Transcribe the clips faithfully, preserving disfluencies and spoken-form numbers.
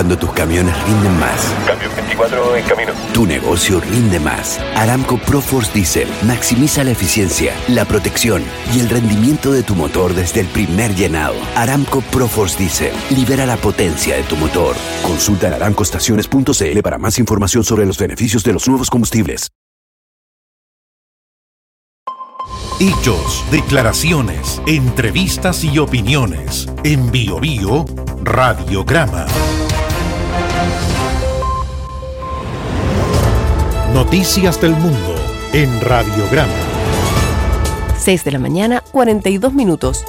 cuando tus camiones rinden más. Cambio veinticuatro en camino. Tu negocio rinde más. Aramco ProForce Diesel maximiza la eficiencia, la protección y el rendimiento de tu motor desde el primer llenado. Aramco ProForce Diesel libera la potencia de tu motor. Consulta en aramco estaciones punto c l para más información sobre los beneficios de los nuevos combustibles. Hechos, declaraciones, entrevistas y opiniones. En Bio Bio, Radiograma. Noticias del mundo en Radiograma. seis de la mañana, cuarenta y dos minutos.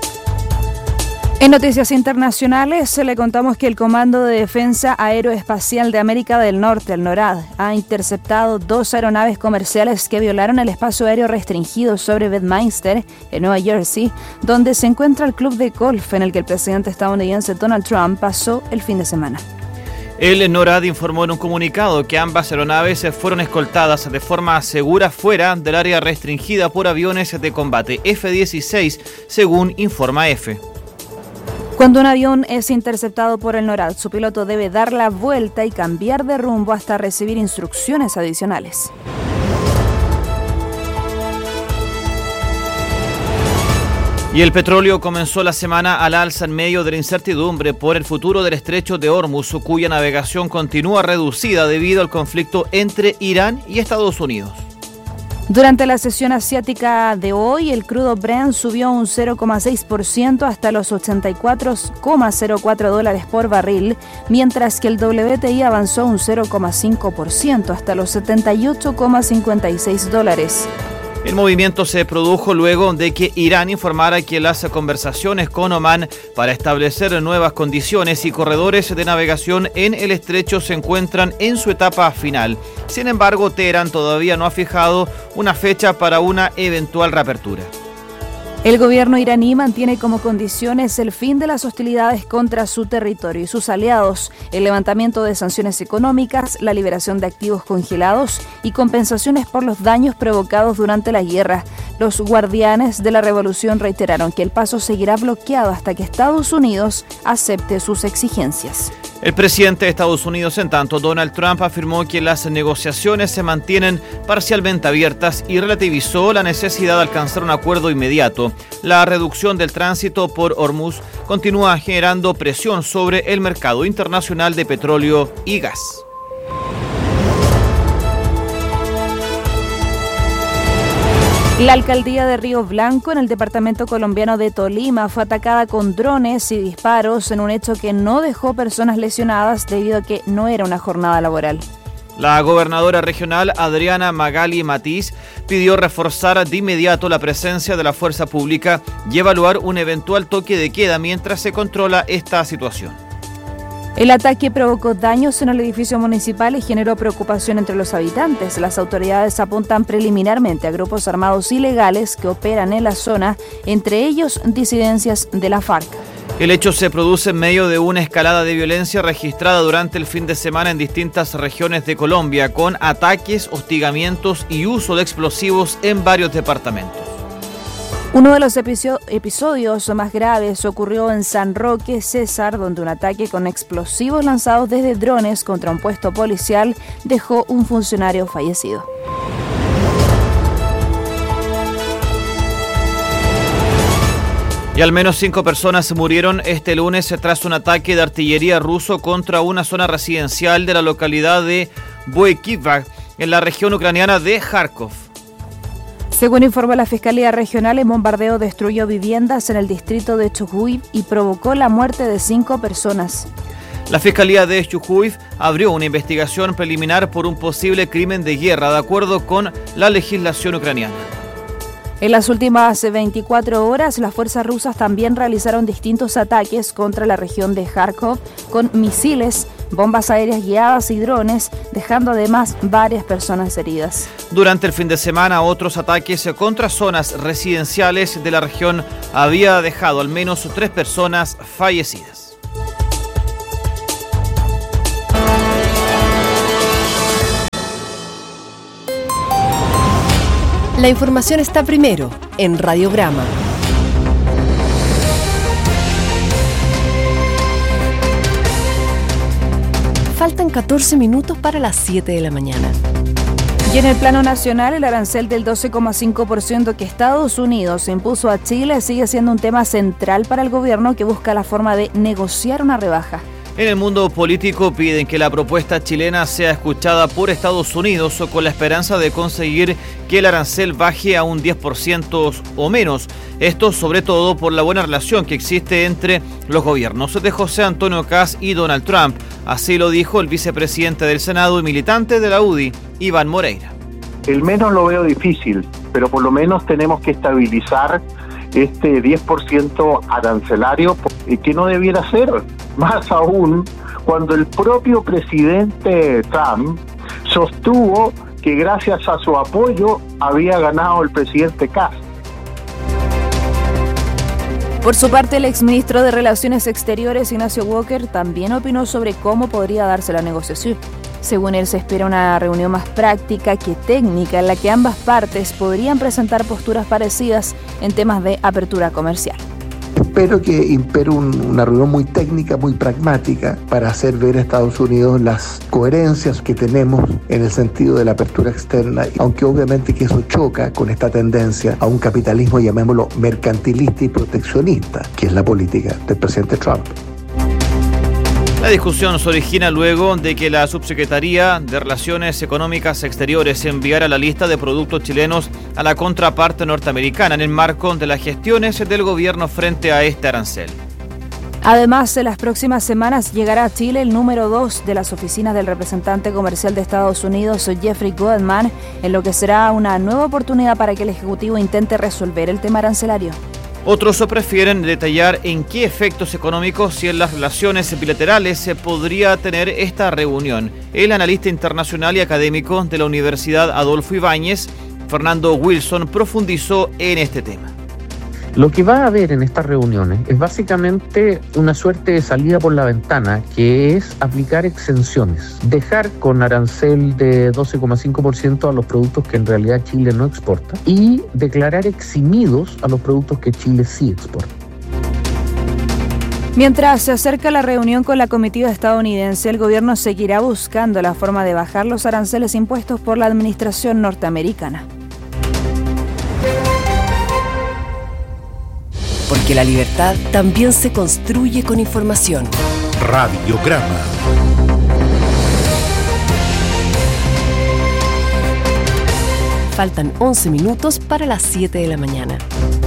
En noticias internacionales le contamos que el Comando de Defensa Aeroespacial de América del Norte, el NORAD, ha interceptado dos aeronaves comerciales que violaron el espacio aéreo restringido sobre Bedminster, en Nueva Jersey, donde se encuentra el club de golf en el que el presidente estadounidense Donald Trump pasó el fin de semana. El NORAD informó en un comunicado que ambas aeronaves fueron escoltadas de forma segura fuera del área restringida por aviones de combate F dieciséis, según informa EFE. Cuando un avión es interceptado por el NORAD, su piloto debe dar la vuelta y cambiar de rumbo hasta recibir instrucciones adicionales. Y el petróleo comenzó la semana al alza en medio de la incertidumbre por el futuro del estrecho de Hormuz, cuya navegación continúa reducida debido al conflicto entre Irán y Estados Unidos. Durante la sesión asiática de hoy, el crudo Brent subió un cero coma seis por ciento hasta los ochenta y cuatro coma cero cuatro dólares por barril, mientras que el W T I avanzó un cero coma cinco por ciento hasta los setenta y ocho coma cincuenta y seis dólares. El movimiento se produjo luego de que Irán informara que las conversaciones con Omán para establecer nuevas condiciones y corredores de navegación en el estrecho se encuentran en su etapa final. Sin embargo, Teherán todavía no ha fijado una fecha para una eventual reapertura. El gobierno iraní mantiene como condiciones el fin de las hostilidades contra su territorio y sus aliados, el levantamiento de sanciones económicas, la liberación de activos congelados y compensaciones por los daños provocados durante la guerra. Los guardianes de la revolución reiteraron que el paso seguirá bloqueado hasta que Estados Unidos acepte sus exigencias. El presidente de Estados Unidos, en tanto, Donald Trump, afirmó que las negociaciones se mantienen parcialmente abiertas y relativizó la necesidad de alcanzar un acuerdo inmediato. La reducción del tránsito por Hormuz continúa generando presión sobre el mercado internacional de petróleo y gas. La alcaldía de Río Blanco, en el departamento colombiano de Tolima, fue atacada con drones y disparos en un hecho que no dejó personas lesionadas debido a que no era una jornada laboral. La gobernadora regional, Adriana Magali Matiz, pidió reforzar de inmediato la presencia de la fuerza pública y evaluar un eventual toque de queda mientras se controla esta situación. El ataque provocó daños en el edificio municipal y generó preocupación entre los habitantes. Las autoridades apuntan preliminarmente a grupos armados ilegales que operan en la zona, entre ellos disidencias de la FARC. El hecho se produce en medio de una escalada de violencia registrada durante el fin de semana en distintas regiones de Colombia, con ataques, hostigamientos y uso de explosivos en varios departamentos. Uno de los episodios más graves ocurrió en San Roque, César, donde un ataque con explosivos lanzados desde drones contra un puesto policial dejó un funcionario fallecido. Y al menos cinco personas murieron este lunes tras un ataque de artillería ruso contra una zona residencial de la localidad de Boykivka, en la región ucraniana de Kharkov. Según informó la Fiscalía Regional, el bombardeo destruyó viviendas en el distrito de Chujuiv y provocó la muerte de cinco personas. La Fiscalía de Chujuiv abrió una investigación preliminar por un posible crimen de guerra, de acuerdo con la legislación ucraniana. En las últimas veinticuatro horas, las fuerzas rusas también realizaron distintos ataques contra la región de Kharkov con misiles, bombas aéreas guiadas y drones, dejando además varias personas heridas. Durante el fin de semana, otros ataques contra zonas residenciales de la región había dejado al menos tres personas fallecidas. La información está primero en Radiograma. Faltan catorce minutos para las siete de la mañana. Y en el plano nacional, el arancel del doce coma cinco por ciento que Estados Unidos impuso a Chile sigue siendo un tema central para el gobierno, que busca la forma de negociar una rebaja. En el mundo político piden que la propuesta chilena sea escuchada por Estados Unidos, con la esperanza de conseguir que el arancel baje a un diez por ciento o menos. Esto sobre todo por la buena relación que existe entre los gobiernos de José Antonio Kast y Donald Trump. Así lo dijo el vicepresidente del Senado y militante de la U D I, Iván Moreira. El menos lo veo difícil, pero por lo menos tenemos que estabilizar este diez por ciento arancelario, que no debiera ser. Más aún cuando el propio presidente Trump sostuvo que gracias a su apoyo había ganado el presidente Kast. Por su parte, el exministro de Relaciones Exteriores, Ignacio Walker, también opinó sobre cómo podría darse la negociación. Según él, se espera una reunión más práctica que técnica, en la que ambas partes podrían presentar posturas parecidas en temas de apertura comercial. Espero que impere un, una reunión muy técnica, muy pragmática, para hacer ver a Estados Unidos las coherencias que tenemos en el sentido de la apertura externa, aunque obviamente que eso choca con esta tendencia a un capitalismo, llamémoslo, mercantilista y proteccionista, que es la política del presidente Trump. La discusión se origina luego de que la Subsecretaría de Relaciones Económicas Exteriores enviara la lista de productos chilenos a la contraparte norteamericana en el marco de las gestiones del gobierno frente a este arancel. Además, en las próximas semanas llegará a Chile el número dos de las oficinas del representante comercial de Estados Unidos, Jeffrey Goldman, en lo que será una nueva oportunidad para que el Ejecutivo intente resolver el tema arancelario. Otros prefieren detallar en qué efectos económicos y en las relaciones bilaterales se podría tener esta reunión. El analista internacional y académico de la Universidad Adolfo Ibáñez, Fernando Wilson, profundizó en este tema. Lo que va a haber en estas reuniones es básicamente una suerte de salida por la ventana, que es aplicar exenciones, dejar con arancel de doce coma cinco por ciento a los productos que en realidad Chile no exporta y declarar eximidos a los productos que Chile sí exporta. Mientras se acerca la reunión con la comitiva estadounidense, el gobierno seguirá buscando la forma de bajar los aranceles impuestos por la administración norteamericana. Porque la libertad también se construye con información. Radiograma. Faltan once minutos para las siete de la mañana.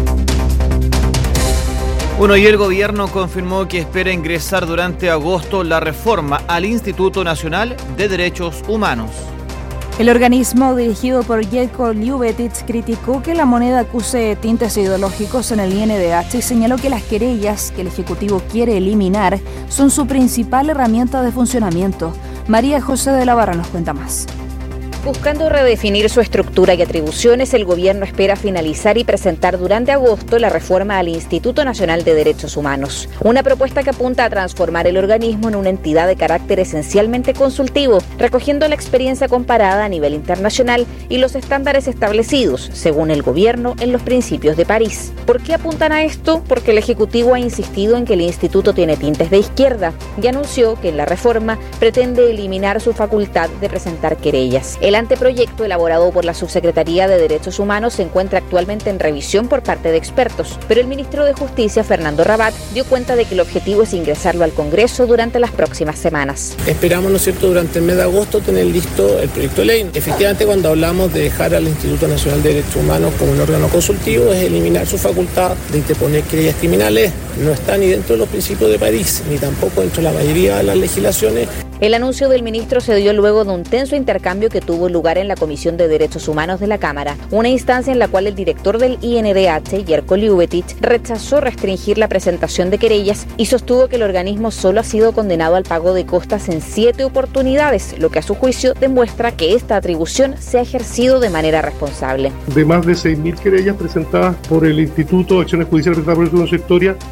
Bueno, y el gobierno confirmó que espera ingresar durante agosto la reforma al Instituto Nacional de Derechos Humanos. El organismo dirigido por Jerko Ljubetich criticó que la moneda acuse tintes ideológicos en el I N D H y señaló que las querellas que el Ejecutivo quiere eliminar son su principal herramienta de funcionamiento. María José de la Barra nos cuenta más. Buscando redefinir su estructura y atribuciones, el gobierno espera finalizar y presentar durante agosto la reforma al Instituto Nacional de Derechos Humanos. Una propuesta que apunta a transformar el organismo en una entidad de carácter esencialmente consultivo, recogiendo la experiencia comparada a nivel internacional y los estándares establecidos, según el gobierno, en los principios de París. ¿Por qué apuntan a esto? Porque el Ejecutivo ha insistido en que el instituto tiene tintes de izquierda y anunció que en la reforma pretende eliminar su facultad de presentar querellas. El anteproyecto, elaborado por la Subsecretaría de Derechos Humanos, se encuentra actualmente en revisión por parte de expertos, pero el ministro de Justicia, Fernando Rabat, dio cuenta de que el objetivo es ingresarlo al Congreso durante las próximas semanas. Esperamos, ¿no es cierto?, durante el mes de agosto tener listo el proyecto de ley. Efectivamente, cuando hablamos de dejar al Instituto Nacional de Derechos Humanos como un órgano consultivo, es eliminar su facultad de interponer querellas criminales. No está ni dentro de los principios de París, ni tampoco dentro de la mayoría de las legislaciones. El anuncio del ministro se dio luego de un tenso intercambio que tuvo lugar en la Comisión de Derechos Humanos de la Cámara, una instancia en la cual el director del I N D H, Jerko Ljubetich, rechazó restringir la presentación de querellas y sostuvo que el organismo solo ha sido condenado al pago de costas en siete oportunidades, lo que a su juicio demuestra que esta atribución se ha ejercido de manera responsable. De más de seis mil querellas presentadas por el Instituto, acciones judiciales presentadas por el Instituto Historia,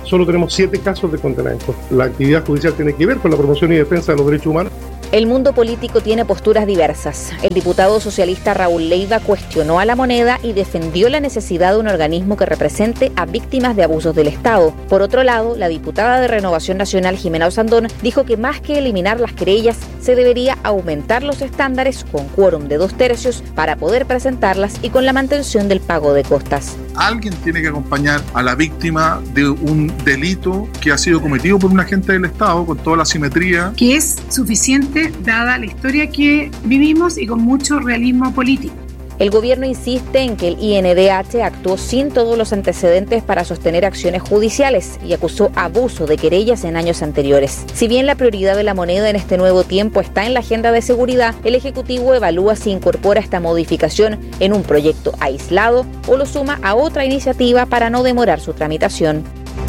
solo tenemos siete casos de condenamiento. La actividad judicial tiene que ver con la promoción y defensa de los derechos humanos. El mundo político tiene posturas diversas. El diputado socialista Raúl Leiva cuestionó a la moneda y defendió la necesidad de un organismo que represente a víctimas de abusos del Estado. Por otro lado, la diputada de Renovación Nacional, Jimena Osandón, dijo que más que eliminar las querellas, se debería aumentar los estándares con quórum de dos tercios para poder presentarlas y con la mantención del pago de costas. Alguien tiene que acompañar a la víctima de un delito que ha sido cometido por un agente del Estado con toda la simetría. Que es suficiente dada la historia que vivimos y con mucho realismo político. El gobierno insiste en que el I N D H actuó sin todos los antecedentes para sostener acciones judiciales y acusó abuso de querellas en años anteriores. Si bien la prioridad de la moneda en este nuevo tiempo está en la agenda de seguridad, el Ejecutivo evalúa si incorpora esta modificación en un proyecto aislado o lo suma a otra iniciativa para no demorar su tramitación.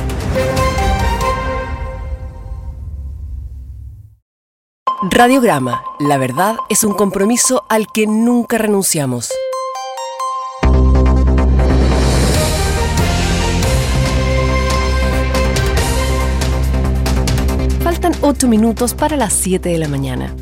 Radiograma, la verdad es un compromiso al que nunca renunciamos. Faltan ocho minutos para las siete de la mañana.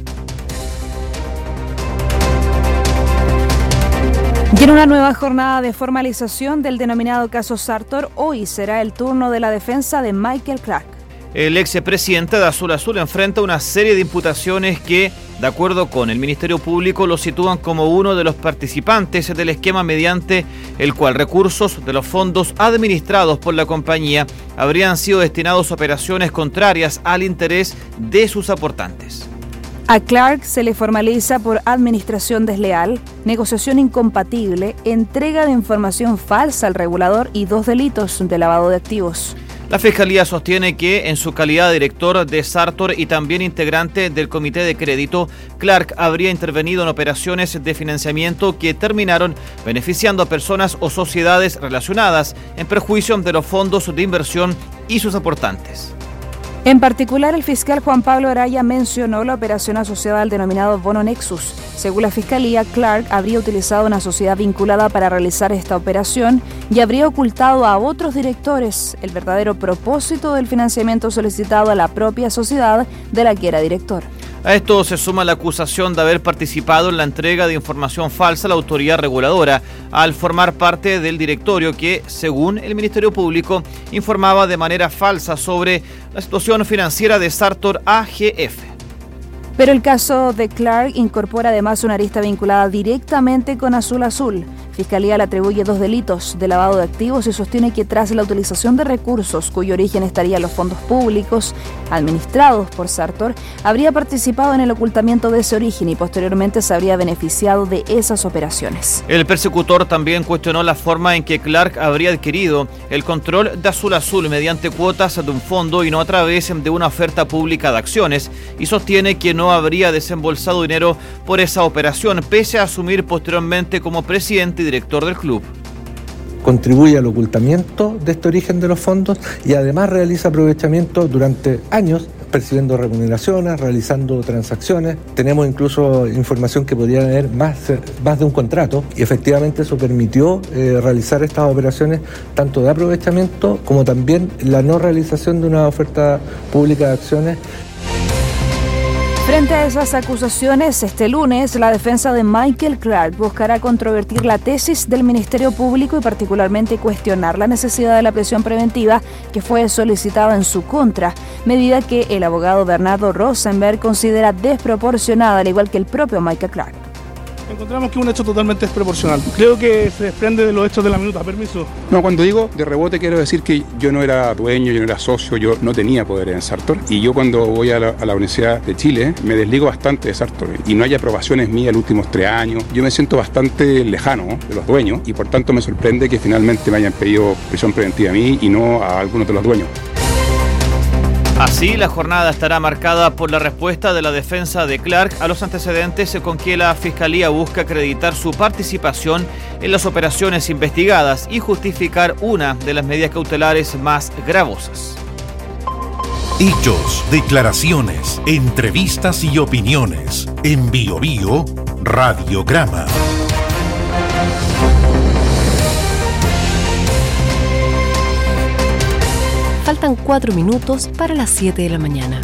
Y en una nueva jornada de formalización del denominado caso Sartor, hoy será el turno de la defensa de Michael Clark. El expresidente de Azul Azul enfrenta una serie de imputaciones que, de acuerdo con el Ministerio Público, lo sitúan como uno de los participantes del esquema mediante el cual recursos de los fondos administrados por la compañía habrían sido destinados a operaciones contrarias al interés de sus aportantes. A Clark se le formaliza por administración desleal, negociación incompatible, entrega de información falsa al regulador y dos delitos de lavado de activos. La Fiscalía sostiene que, en su calidad de director de Sartor y también integrante del Comité de Crédito, Clark habría intervenido en operaciones de financiamiento que terminaron beneficiando a personas o sociedades relacionadas en perjuicio de los fondos de inversión y sus aportantes. En particular, el fiscal Juan Pablo Araya mencionó la operación asociada al denominado Bono Nexus. Según la Fiscalía, Clark habría utilizado una sociedad vinculada para realizar esta operación y habría ocultado a otros directores el verdadero propósito del financiamiento solicitado a la propia sociedad de la que era director. A esto se suma la acusación de haber participado en la entrega de información falsa a la autoridad reguladora al formar parte del directorio que, según el Ministerio Público, informaba de manera falsa sobre la situación financiera de Sartor A G F. Pero el caso de Clark incorpora además una arista vinculada directamente con Azul Azul. Fiscalía le atribuye dos delitos de lavado de activos y sostiene que tras la utilización de recursos cuyo origen estaría en los fondos públicos administrados por Sartor, habría participado en el ocultamiento de ese origen y posteriormente se habría beneficiado de esas operaciones. El persecutor también cuestionó la forma en que Clark habría adquirido el control de Azul Azul mediante cuotas de un fondo y no a través de una oferta pública de acciones, y sostiene que no habría desembolsado dinero por esa operación, pese a asumir posteriormente como presidente y director del club. Contribuye al ocultamiento de este origen de los fondos y además realiza aprovechamiento durante años, percibiendo remuneraciones, realizando transacciones. Tenemos incluso información que podría haber más, más de un contrato y efectivamente eso permitió eh, realizar estas operaciones tanto de aprovechamiento como también la no realización de una oferta pública de acciones. Frente a esas acusaciones, este lunes la defensa de Michael Clark buscará controvertir la tesis del Ministerio Público y particularmente cuestionar la necesidad de la prisión preventiva que fue solicitada en su contra, medida que el abogado Bernardo Rosenberg considera desproporcionada, al igual que el propio Michael Clark. Encontramos que es un hecho totalmente desproporcional. Creo que se desprende de los hechos de la minuta. Permiso. No, cuando digo de rebote quiero decir que yo no era dueño, yo no era socio, yo no tenía poder en Sartor. Y yo cuando voy a la, a la Universidad de Chile me desligo bastante de Sartor. Y no hay aprobaciones mías los últimos tres años. Yo me siento bastante lejano, ¿no?, de los dueños y por tanto me sorprende que finalmente me hayan pedido prisión preventiva a mí y no a algunos de los dueños. Así, la jornada estará marcada por la respuesta de la defensa de Clark a los antecedentes con que la Fiscalía busca acreditar su participación en las operaciones investigadas y justificar una de las medidas cautelares más gravosas. Hechos, declaraciones, entrevistas y opiniones. En Bio Bio, Radiograma. Faltan cuatro minutos para las siete de la mañana.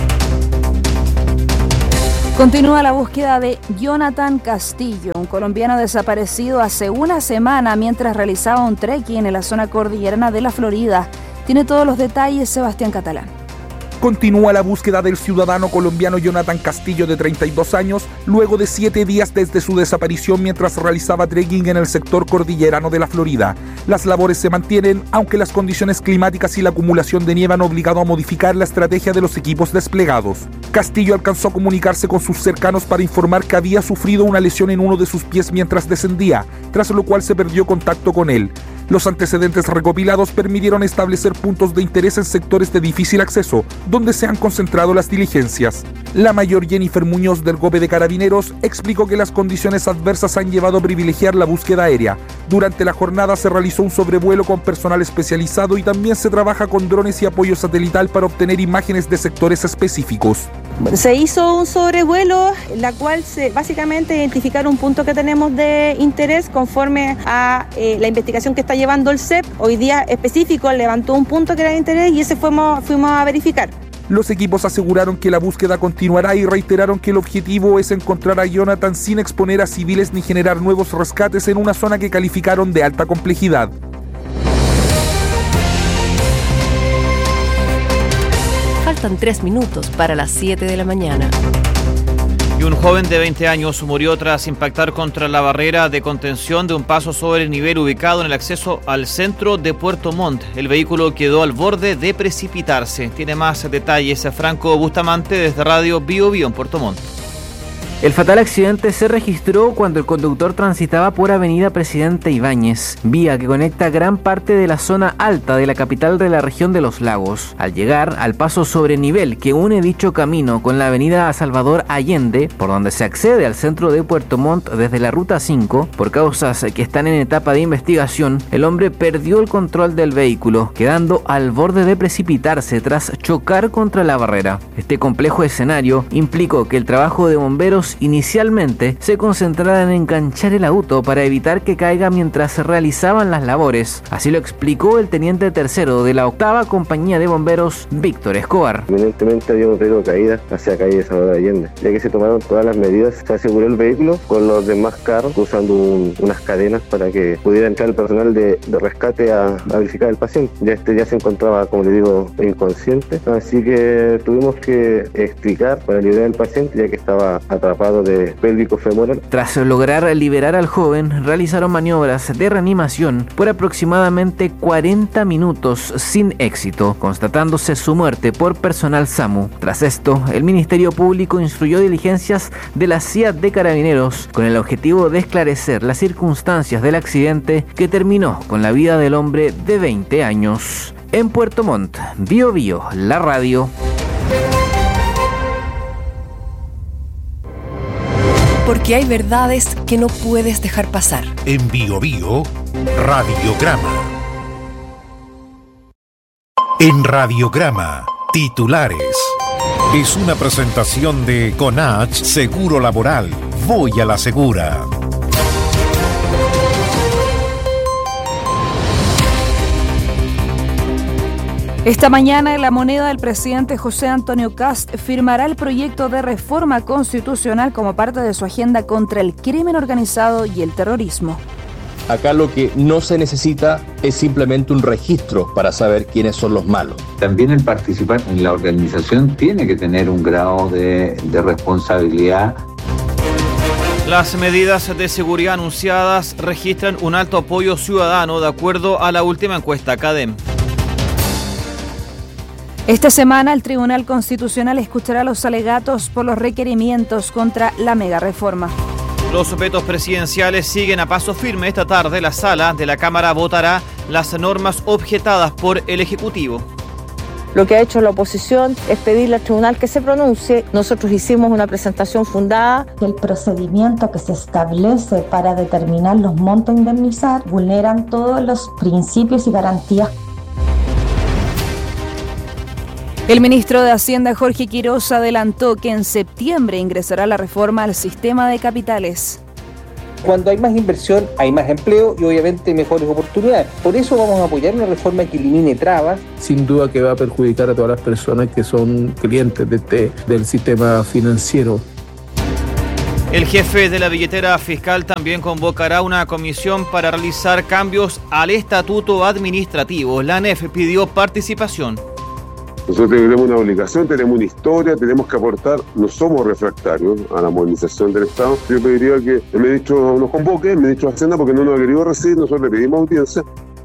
Continúa la búsqueda de Jonathan Castillo, un colombiano desaparecido hace una semana mientras realizaba un trekking en la zona cordillerana de la Florida. Tiene todos los detalles Sebastián Catalán. Continúa la búsqueda del ciudadano colombiano Jonathan Castillo, de treinta y dos años, luego de siete días desde su desaparición mientras realizaba trekking en el sector cordillerano de la Florida. Las labores se mantienen, aunque las condiciones climáticas y la acumulación de nieve han obligado a modificar la estrategia de los equipos desplegados. Castillo alcanzó a comunicarse con sus cercanos para informar que había sufrido una lesión en uno de sus pies mientras descendía, tras lo cual se perdió contacto con él. Los antecedentes recopilados permitieron establecer puntos de interés en sectores de difícil acceso, donde se han concentrado las diligencias. La mayor Jennifer Muñoz del G O P E de Carabineros explicó que las condiciones adversas han llevado a privilegiar la búsqueda aérea. Durante la jornada se realizó un sobrevuelo con personal especializado y también se trabaja con drones y apoyo satelital para obtener imágenes de sectores específicos. Se hizo un sobrevuelo, la cual se básicamente identificar un punto que tenemos de interés conforme a eh, la investigación que está llevando el C E P. Hoy día específico levantó un punto que era de interés y ese fuimos, fuimos a verificar. Los equipos aseguraron que la búsqueda continuará y reiteraron que el objetivo es encontrar a Jonathan sin exponer a civiles ni generar nuevos rescates en una zona que calificaron de alta complejidad. Faltan tres minutos para las siete de la mañana. Y un joven de veinte años murió tras impactar contra la barrera de contención de un paso sobre nivel ubicado en el acceso al centro de Puerto Montt. El vehículo quedó al borde de precipitarse. Tiene más detalles Franco Bustamante desde Radio Bio Bio en Puerto Montt. El fatal accidente se registró cuando el conductor transitaba por Avenida Presidente Ibáñez, vía que conecta gran parte de la zona alta de la capital de la región de Los Lagos. Al llegar al paso sobre nivel que une dicho camino con la Avenida Salvador Allende, por donde se accede al centro de Puerto Montt desde la Ruta cinco, por causas que están en etapa de investigación, el hombre perdió el control del vehículo, quedando al borde de precipitarse tras chocar contra la barrera. Este complejo escenario implicó que el trabajo de bomberos inicialmente se concentrara en enganchar el auto para evitar que caiga mientras se realizaban las labores. Así lo explicó el teniente tercero de la octava compañía de bomberos, Víctor Escobar. Evidentemente había un riesgo de caída hacia calle Salvador Allende, ya que se tomaron todas las medidas. Se aseguró el vehículo con los demás carros usando un, unas cadenas para que pudiera entrar el personal de, de rescate a, a verificar el paciente. Ya este ya se encontraba, como le digo, inconsciente, así que tuvimos que explicar para liberar al paciente, ya que estaba atrapado de pélvico femoral. Tras lograr liberar al joven, realizaron maniobras de reanimación por aproximadamente cuarenta minutos sin éxito, constatándose su muerte por personal SAMU. Tras esto, el Ministerio Público instruyó diligencias de la C I A D de Carabineros con el objetivo de esclarecer las circunstancias del accidente que terminó con la vida del hombre de veinte años. En Puerto Montt, Bio Bio, la radio. Porque hay verdades que no puedes dejar pasar. En Bio Bio, Radiograma. En Radiograma, titulares. Es una presentación de Conach Seguro Laboral. Voy a la segura. Esta mañana, en La Moneda, el presidente José Antonio Kast firmará el proyecto de reforma constitucional como parte de su agenda contra el crimen organizado y el terrorismo. Acá lo que no se necesita es simplemente un registro para saber quiénes son los malos. También el participar en la organización tiene que tener un grado de, de responsabilidad. Las medidas de seguridad anunciadas registran un alto apoyo ciudadano de acuerdo a la última encuesta CADEM. Esta semana el Tribunal Constitucional escuchará los alegatos por los requerimientos contra la megareforma. Los vetos presidenciales siguen a paso firme. Esta tarde la sala de la Cámara votará las normas objetadas por el Ejecutivo. Lo que ha hecho la oposición es pedirle al tribunal que se pronuncie. Nosotros hicimos una presentación fundada. El procedimiento que se establece para determinar los montos a indemnizar vulneran todos los principios y garantías. El ministro de Hacienda, Jorge Quiroz, adelantó que en septiembre ingresará la reforma al sistema de capitales. Cuando hay más inversión, hay más empleo y obviamente mejores oportunidades. Por eso vamos a apoyar una reforma que elimine trabas. Sin duda que va a perjudicar a todas las personas que son clientes de este, del sistema financiero. El jefe de la billetera fiscal también convocará una comisión para realizar cambios al estatuto administrativo. La A N E F pidió participación. Nosotros tenemos una obligación, tenemos una historia, tenemos que aportar, no somos refractarios a la modernización del Estado. Yo pediría que el ministro nos convoque, el ministro de Hacienda, porque no nos ha querido recibir, nosotros le pedimos audiencia.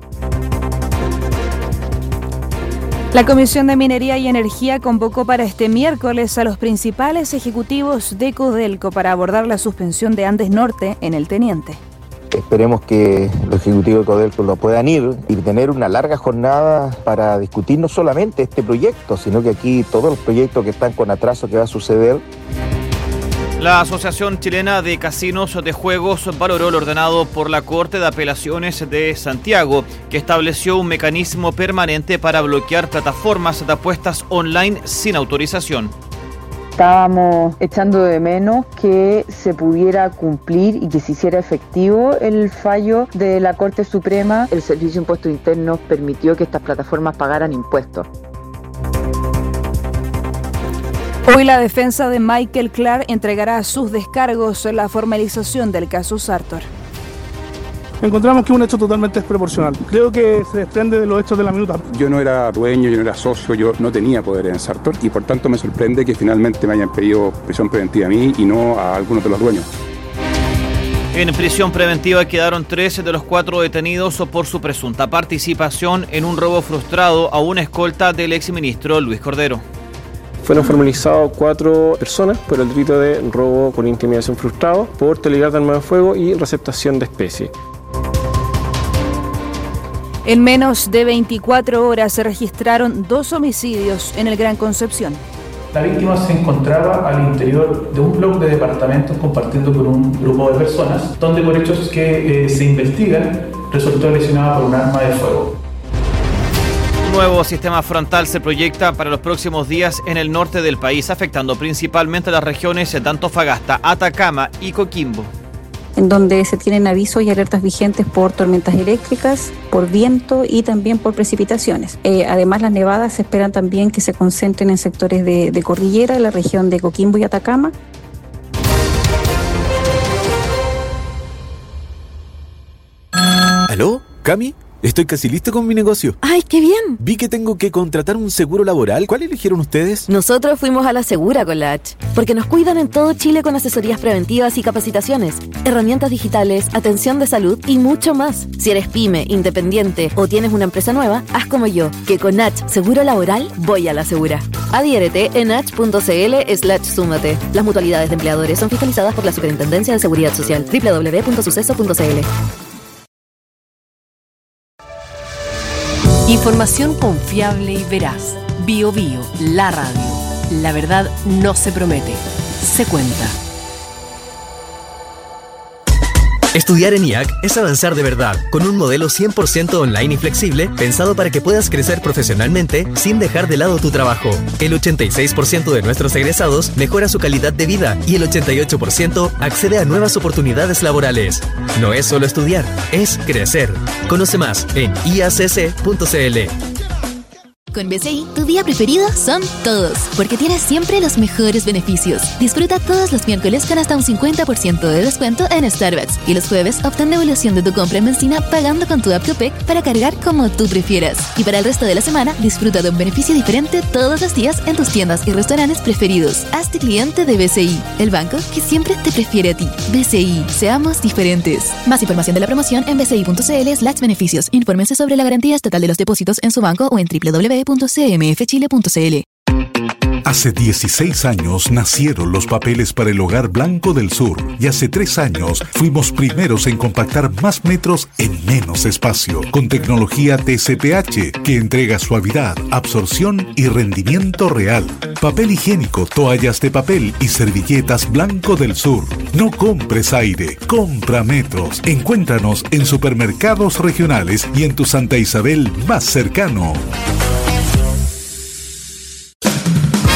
La Comisión de Minería y Energía convocó para este miércoles a los principales ejecutivos de Codelco para abordar la suspensión de Andes Norte en el Teniente. Esperemos que los ejecutivos de Codelco lo puedan ir y tener una larga jornada para discutir no solamente este proyecto, sino que aquí todos los proyectos que están con atraso que va a suceder. La Asociación Chilena de Casinos de Juegos valoró lo ordenado por la Corte de Apelaciones de Santiago, que estableció un mecanismo permanente para bloquear plataformas de apuestas online sin autorización. Estábamos echando de menos que se pudiera cumplir y que se hiciera efectivo el fallo de la Corte Suprema. El Servicio de Impuestos Internos permitió que estas plataformas pagaran impuestos. Hoy la defensa de Michael Clark entregará sus descargos en la formalización del caso Sartor. Encontramos que es un hecho totalmente desproporcional. Creo que se desprende de los hechos de la minuta. Yo no era dueño, yo no era socio, yo no tenía poder en Sartor y por tanto me sorprende que finalmente me hayan pedido prisión preventiva a mí y no a algunos de los dueños. En prisión preventiva quedaron trece de los cuatro detenidos por su presunta participación en un robo frustrado a una escolta del exministro Luis Cordero. Fueron formalizados cuatro personas por el delito de robo con intimidación frustrado, porte ilegal de arma de fuego y receptación de especie. En menos de veinticuatro horas se registraron dos homicidios en el Gran Concepción. La víctima se encontraba al interior de un bloque de departamentos compartiendo con un grupo de personas, donde por hechos que eh, se investigan resultó lesionada por un arma de fuego. Un nuevo sistema frontal se proyecta para los próximos días en el norte del país, afectando principalmente las regiones de Antofagasta, Atacama y Coquimbo, en donde se tienen avisos y alertas vigentes por tormentas eléctricas, por viento y también por precipitaciones. Eh, además, las nevadas se esperan también que se concentren en sectores de, de cordillera, en la región de Coquimbo y Atacama. ¿Aló? ¿Cami? Estoy casi listo con mi negocio. ¡Ay, qué bien! Vi que tengo que contratar un seguro laboral. ¿Cuál eligieron ustedes? Nosotros fuimos a la Segura con la H, porque nos cuidan en todo Chile con asesorías preventivas y capacitaciones, herramientas digitales, atención de salud y mucho más. Si eres pyme, independiente o tienes una empresa nueva, haz como yo, que con H Seguro Laboral voy a la Segura. Adhiérete en h.cl slash súmate. Las mutualidades de empleadores son fiscalizadas por la Superintendencia de Seguridad Social. doble u doble u doble u punto suceso punto c l. Información confiable y veraz. Bio Bio, la radio. La verdad no se promete, se cuenta. Estudiar en I A C es avanzar de verdad, con un modelo cien por ciento online y flexible, pensado para que puedas crecer profesionalmente sin dejar de lado tu trabajo. El ochenta y seis por ciento de nuestros egresados mejora su calidad de vida y el ochenta y ocho por ciento accede a nuevas oportunidades laborales. No es solo estudiar, es crecer. Conoce más en i a c c punto c l. Con B C I, tu día preferido son todos, porque tienes siempre los mejores beneficios. Disfruta todos los miércoles con hasta un cincuenta por ciento de descuento en Starbucks y los jueves obtén devolución de tu compra en benzina pagando con tu app Copec para cargar como tú prefieras. Y para el resto de la semana, disfruta de un beneficio diferente todos los días en tus tiendas y restaurantes preferidos. Hazte cliente de B C I, el banco que siempre te prefiere a ti. B C I, seamos diferentes. Más información de la promoción en bci.cl slash beneficios. Infórmense sobre la garantía estatal de los depósitos en su banco o en doble u doble u doble u punto c m f chile punto c l. Hace dieciséis años nacieron los papeles para el Hogar Blanco del Sur y hace tres años fuimos primeros en compactar más metros en menos espacio con tecnología T C P H que entrega suavidad, absorción y rendimiento real. Papel higiénico, toallas de papel y servilletas Blanco del Sur. No compres aire, compra metros. Encuéntranos en supermercados regionales y en tu Santa Isabel más cercano.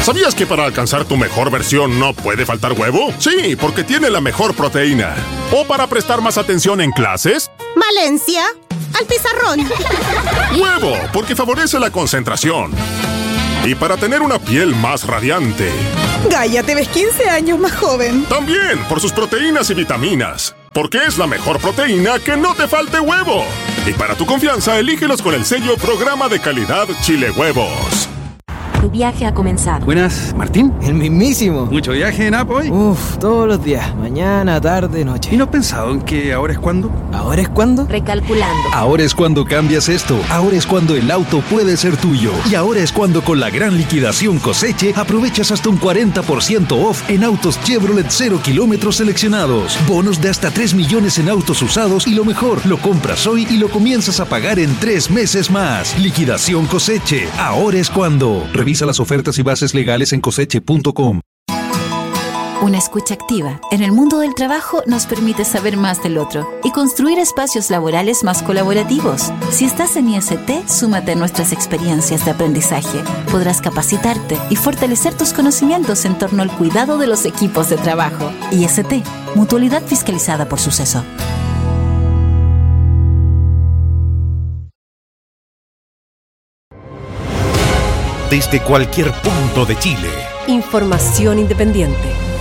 ¿Sabías que para alcanzar tu mejor versión no puede faltar huevo? Sí, porque tiene la mejor proteína. ¿O para prestar más atención en clases? Valencia, al pizarrón. Huevo, porque favorece la concentración. Y para tener una piel más radiante. Gaia, te ves quince años más joven. También por sus proteínas y vitaminas. Porque es la mejor proteína que no te falte huevo. Y para tu confianza, elígelos con el sello Programa de Calidad Chile Huevos. Tu viaje ha comenzado. Buenas, ¿Martín? El mismísimo. ¿Mucho viaje en Apo hoy? Uf, todos los días. Mañana, tarde, noche. ¿Y no has pensado en que ahora es cuando? ¿Ahora es cuando? Recalculando. Ahora es cuando cambias esto. Ahora es cuando el auto puede ser tuyo. Y ahora es cuando con la gran liquidación Coseche aprovechas hasta un cuarenta por ciento off en autos Chevrolet cero kilómetros seleccionados. Bonos de hasta tres millones en autos usados y lo mejor, lo compras hoy y lo comienzas a pagar en tres meses más. Liquidación Coseche. Ahora es cuando. Revisa las ofertas y bases legales en coseche punto com. Una escucha activa en el mundo del trabajo nos permite saber más del otro y construir espacios laborales más colaborativos. Si estás en I S T, súmate a nuestras experiencias de aprendizaje. Podrás capacitarte y fortalecer tus conocimientos en torno al cuidado de los equipos de trabajo. I S T, Mutualidad Fiscalizada por Suceso. Desde cualquier punto de Chile. Información independiente.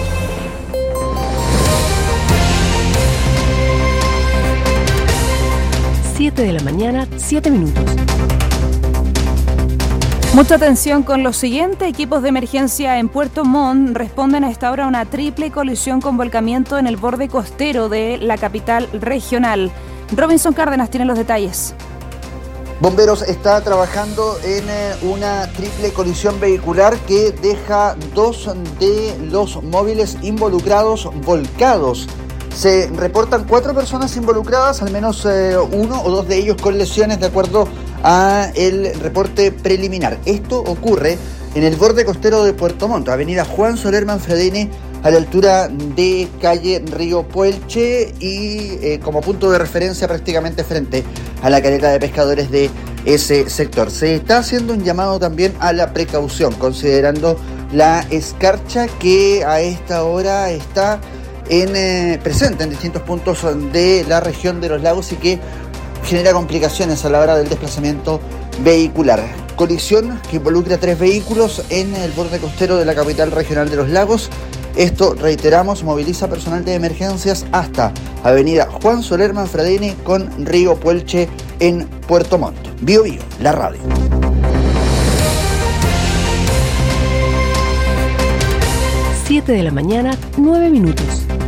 siete de la mañana, siete minutos. Mucha atención con lo siguiente. Equipos de emergencia en Puerto Montt responden a esta hora a una triple colisión con volcamiento en el borde costero de la capital regional. Robinson Cárdenas tiene los detalles. Bomberos está trabajando en una triple colisión vehicular que deja dos de los móviles involucrados volcados. Se reportan cuatro personas involucradas, al menos eh, uno o dos de ellos con lesiones de acuerdo a el reporte preliminar. Esto ocurre en el borde costero de Puerto Montt, avenida Juan Soler Manfredini, a la altura de calle Río Puelche y eh, como punto de referencia prácticamente frente a la caleta de pescadores de ese sector. Se está haciendo un llamado también a la precaución, considerando la escarcha que a esta hora está en, eh, presente en distintos puntos de la región de los lagos y que genera complicaciones a la hora del desplazamiento vehicular. Colisión que involucra tres vehículos en el borde costero de la capital regional de los lagos. Esto, reiteramos, moviliza personal de emergencias hasta avenida Juan Soler Manfredini con Río Puelche en Puerto Montt. Bio Bio, la radio. siete de la mañana, nueve minutos.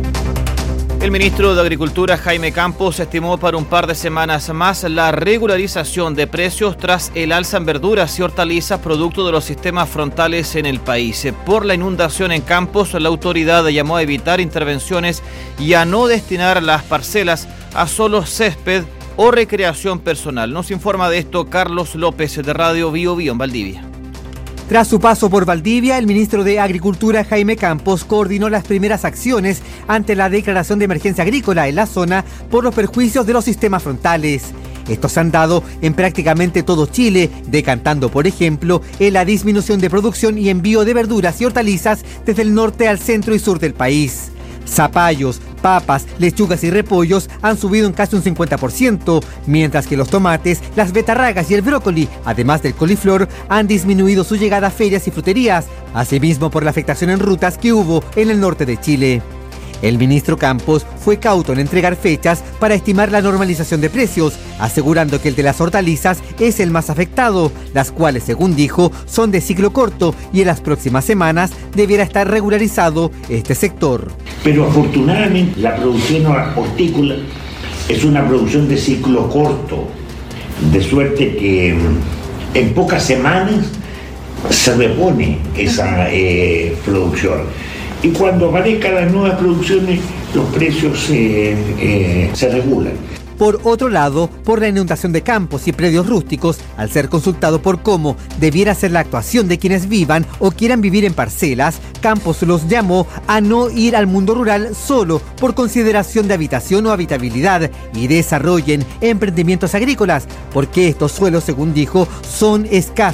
El ministro de Agricultura, Jaime Campos, estimó para un par de semanas más la regularización de precios tras el alza en verduras y hortalizas producto de los sistemas frontales en el país. Por la inundación en Campos, la autoridad llamó a evitar intervenciones y a no destinar las parcelas a solo césped o recreación personal. Nos informa de esto Carlos López de Radio Bio Bio en Valdivia. Tras su paso por Valdivia, el ministro de Agricultura, Jaime Campos, coordinó las primeras acciones ante la declaración de emergencia agrícola en la zona por los perjuicios de los sistemas frontales. Estos se han dado en prácticamente todo Chile, decantando, por ejemplo, en la disminución de producción y envío de verduras y hortalizas desde el norte al centro y sur del país. Zapallos, papas, lechugas y repollos han subido en casi un cincuenta por ciento, mientras que los tomates, las betarragas y el brócoli, además del coliflor, han disminuido su llegada a ferias y fruterías, asimismo por la afectación en rutas que hubo en el norte de Chile. El ministro Campos fue cauto en entregar fechas para estimar la normalización de precios, asegurando que el de las hortalizas es el más afectado, las cuales, según dijo, son de ciclo corto y en las próximas semanas debiera estar regularizado este sector. Pero afortunadamente la producción hortícola es una producción de ciclo corto, de suerte que en pocas semanas se repone esa eh, producción. Y cuando aparezcan las nuevas producciones, los precios eh, eh, se regulan. Por otro lado, por la inundación de campos y predios rústicos, al ser consultado por cómo debiera ser la actuación de quienes vivan o quieran vivir en parcelas, Campos los llamó a no ir al mundo rural solo por consideración de habitación o habitabilidad y desarrollen emprendimientos agrícolas, porque estos suelos, según dijo, son escasos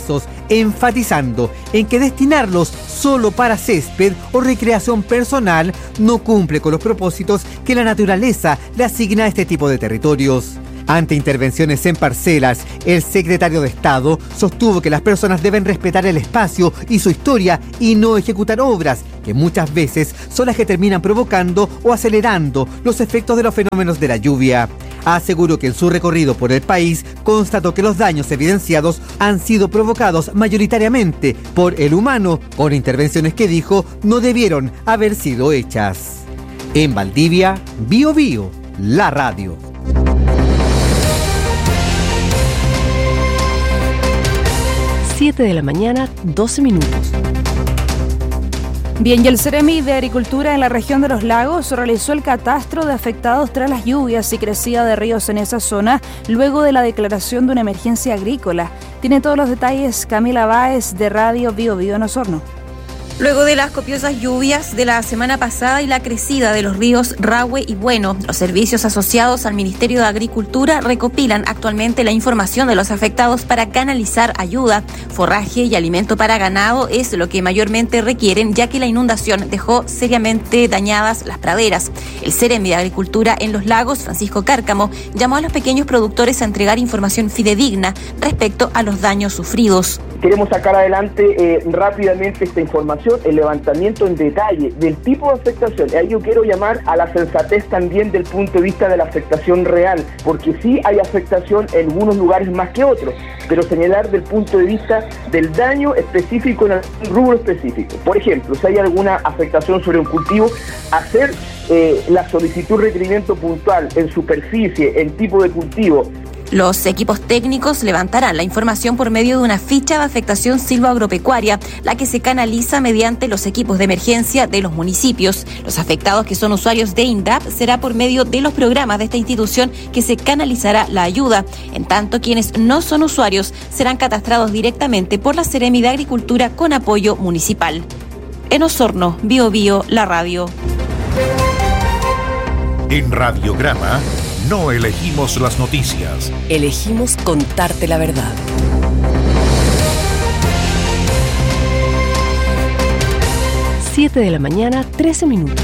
enfatizando en que destinarlos solo para césped o recreación personal no cumple con los propósitos que la naturaleza le asigna a este tipo de territorios. Ante intervenciones en parcelas, el secretario de Estado sostuvo que las personas deben respetar el espacio y su historia y no ejecutar obras que muchas veces son las que terminan provocando o acelerando los efectos de los fenómenos de la lluvia. Aseguró que en su recorrido por el país constató que los daños evidenciados han sido provocados mayoritariamente por el humano, con intervenciones que dijo no debieron haber sido hechas. En Valdivia, Bio Bio, la radio. siete de la mañana, doce minutos. Bien, y el Ceremi de Agricultura en la región de los lagos realizó el catastro de afectados tras las lluvias y crecida de ríos en esa zona luego de la declaración de una emergencia agrícola. Tiene todos los detalles Camila Báez de Radio Bio Bio en Osorno. Luego de las copiosas lluvias de la semana pasada y la crecida de los ríos Rahue y Bueno, los servicios asociados al Ministerio de Agricultura recopilan actualmente la información de los afectados para canalizar ayuda. Forraje y alimento para ganado es lo que mayormente requieren, ya que la inundación dejó seriamente dañadas las praderas. El Ceremi de Agricultura en los lagos, Francisco Cárcamo, llamó a los pequeños productores a entregar información fidedigna respecto a los daños sufridos. Queremos sacar adelante eh, rápidamente esta información, el levantamiento en detalle del tipo de afectación. Ahí yo quiero llamar a la sensatez también del punto de vista de la afectación real, porque sí hay afectación en algunos lugares más que otros, pero señalar del punto de vista del daño específico en algún rubro específico. Por ejemplo, si hay alguna afectación sobre un cultivo, hacer eh, la solicitud de requerimiento puntual en superficie, en tipo de cultivo. Los equipos técnicos levantarán la información por medio de una ficha de afectación silvoagropecuaria, la que se canaliza mediante los equipos de emergencia de los municipios. Los afectados que son usuarios de INDAP será por medio de los programas de esta institución que se canalizará la ayuda. En tanto, quienes no son usuarios serán catastrados directamente por la Ceremi de Agricultura con apoyo municipal. En Osorno, Bio Bio, la radio. En Radiograma no elegimos las noticias. Elegimos contarte la verdad. siete de la mañana, trece minutos.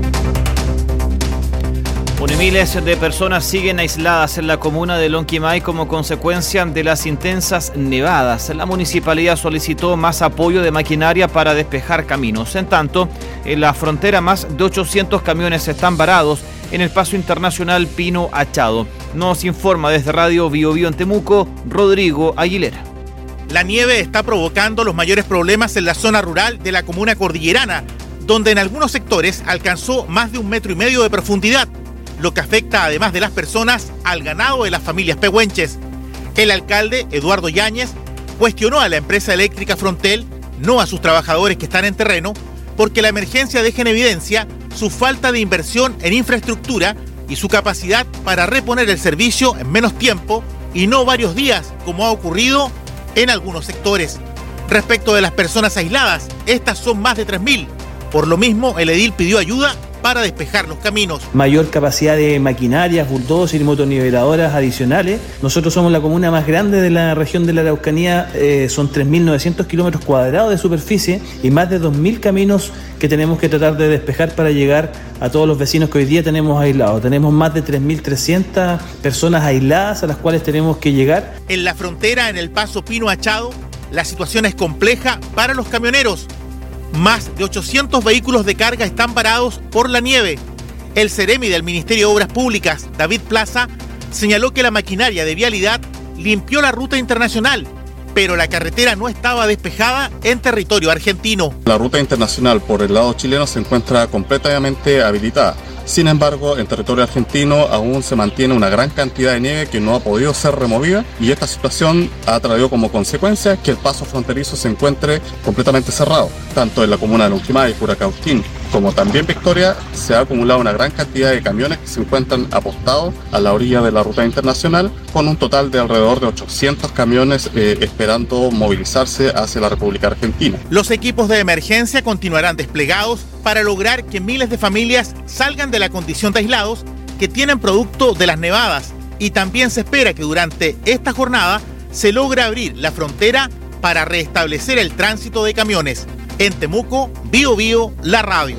Bueno, miles de personas siguen aisladas en la comuna de Lonquimay como consecuencia de las intensas nevadas. La municipalidad solicitó más apoyo de maquinaria para despejar caminos. En tanto, en la frontera más de ochocientos camiones están varados en el paso internacional Pino Achado. Nos informa desde Radio Bio Bio en Temuco, Rodrigo Aguilera. La nieve está provocando los mayores problemas en la zona rural de la comuna cordillerana, donde en algunos sectores alcanzó más de un metro y medio de profundidad, lo que afecta, además de las personas, al ganado de las familias pehuenches. El alcalde, Eduardo Yáñez, cuestionó a la empresa eléctrica Frontel, no a sus trabajadores que están en terreno, porque la emergencia deja en evidencia su falta de inversión en infraestructura y su capacidad para reponer el servicio en menos tiempo y no varios días, como ha ocurrido en algunos sectores. Respecto de las personas aisladas, estas son más de tres mil. Por lo mismo, el edil pidió ayuda para despejar los caminos. Mayor capacidad de maquinarias, bulldozers y motoniveladoras adicionales. Nosotros somos la comuna más grande de la región de la Araucanía, eh, son tres mil novecientos kilómetros cuadrados de superficie y más de dos mil caminos que tenemos que tratar de despejar para llegar a todos los vecinos que hoy día tenemos aislados. Tenemos más de tres mil trescientas personas aisladas a las cuales tenemos que llegar. En la frontera, en el paso Pino Achado, la situación es compleja para los camioneros. Más de ochocientos vehículos de carga están varados por la nieve. El Ceremi del Ministerio de Obras Públicas, David Plaza, señaló que la maquinaria de vialidad limpió la ruta internacional, pero la carretera no estaba despejada en territorio argentino. La ruta internacional por el lado chileno se encuentra completamente habilitada. Sin embargo, en territorio argentino aún se mantiene una gran cantidad de nieve que no ha podido ser removida y esta situación ha traído como consecuencia que el paso fronterizo se encuentre completamente cerrado. Tanto en la comuna de Lonquimay, Curacautín, como también Victoria, se ha acumulado una gran cantidad de camiones que se encuentran apostados a la orilla de la ruta internacional, con un total de alrededor de ochocientos camiones eh, esperando movilizarse hacia la República Argentina. Los equipos de emergencia continuarán desplegados para lograr que miles de familias salgan de la condición de aislados que tienen producto de las nevadas, y también se espera que durante esta jornada se logre abrir la frontera para restablecer el tránsito de camiones. En Temuco, Bio Bio, la radio.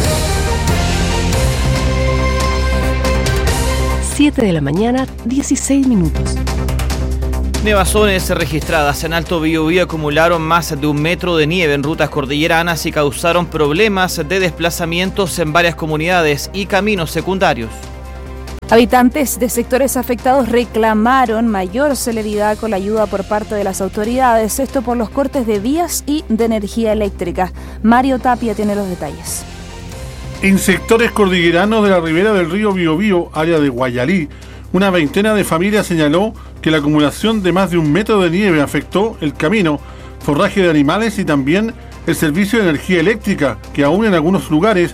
siete de la mañana, dieciséis minutos. Nevazones registradas en Alto Biobío acumularon más de un metro de nieve en rutas cordilleranas y causaron problemas de desplazamientos en varias comunidades y caminos secundarios. Habitantes de sectores afectados reclamaron mayor celeridad con la ayuda por parte de las autoridades, esto por los cortes de vías y de energía eléctrica. Mario Tapia tiene los detalles. En sectores cordilleranos de la ribera del río Biobío, área de Guayalí, una veintena de familias señaló que la acumulación de más de un metro de nieve afectó el camino, forraje de animales y también el servicio de energía eléctrica, que aún en algunos lugares